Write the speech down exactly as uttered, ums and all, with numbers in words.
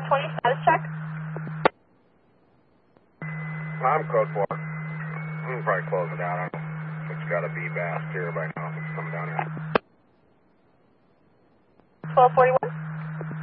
twenty, status check. I'm code four. I'm gonna probably close it out. It's got to be Bass here by now if it's coming down here. twelve forty-one.